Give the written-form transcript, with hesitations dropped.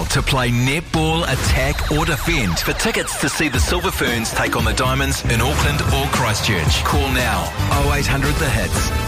now to play netball, attack or defend. For tickets to see the Silver Ferns take on the Diamonds in Auckland or Christchurch, call now 0800 The Hits.